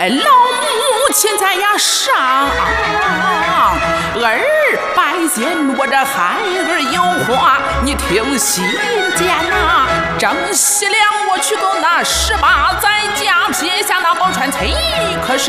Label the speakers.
Speaker 1: 老母亲在呀上，儿拜见我这孩儿有话，你听信见呐。正西凉我去够那18载，家撇下那宝钏妻，可是